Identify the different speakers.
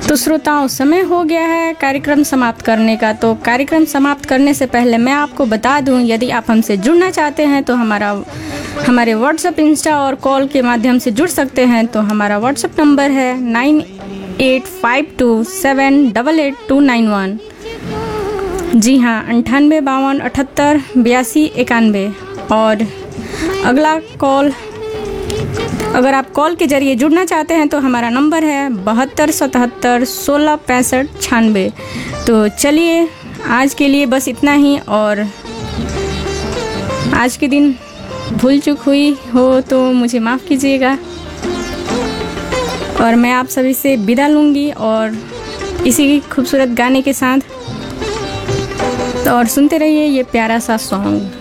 Speaker 1: तो श्रोताओं, समय हो गया है कार्यक्रम समाप्त करने का। तो कार्यक्रम समाप्त करने से पहले मैं आपको बता दूं, यदि आप हमसे जुड़ना चाहते हैं तो हमारे व्हाट्सएप, इंस्टा और कॉल के माध्यम से जुड़ सकते हैं। तो हमारा व्हाट्सएप नंबर है 9852788291। जी हाँ, 9852788291। और अगला कॉल, अगर आप कॉल के जरिए जुड़ना चाहते हैं तो हमारा नंबर है 7277166596। तो चलिए, आज के लिए बस इतना ही। और आज के दिन भूल चूक हुई हो तो मुझे माफ़ कीजिएगा। और मैं आप सभी से विदा लूँगी और इसी खूबसूरत गाने के साथ। तो और सुनते रहिए ये प्यारा सा सॉन्ग।